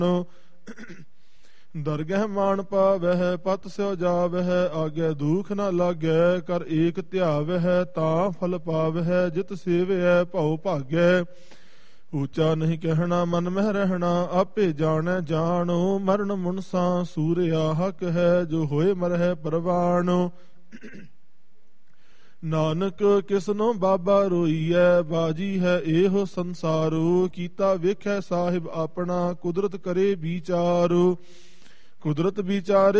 ਦਰਗਹਿ ਮਾਨ ਪਾਵਹਿ ਪਤ ਸਿਉ ਜਾਵਹਿ ਆਗੇ ਦੁਖ ਨ ਲਾਗੈ ਕਰ ਏਕ ਧਿਆਵਹਿ ਤਾਂ ਫਲ ਪਾਵਹਿ ਜਿਤ ਸੇਵਿਐ ਭਉ ਭਾਗੈ ਉੱਚਾ ਨਹੀਂ ਕਹਿਣਾ ਮਨ ਮਹਿ ਰਹਿਣਾ ਆਪੇ ਜਾਣੈ ਜਾਣੋ ਮਰਨ ਮੁਨਸਾ ਸੂਰਿਆ ਹਕ ਹੈ ਜੋ ਹੋਏ ਮਰਹਿ ਪਰਵਾਣੋ ਨਾਨਕ ਕਿਸਨੋ ਬਾਬਾ ਰੋਈਐ ਬਾਜੀ ਹੈ ਇਹੋ ਸੰਸਾਰੋ ਕੀਤਾ ਵੇਖੈ ਸਾਹਿਬ ਆਪਣਾ ਕੁਦਰਤ ਕਰੇ ਵਿਚਾਰੋ ਕੁਦਰਤ ਵਿਚਾਰੇ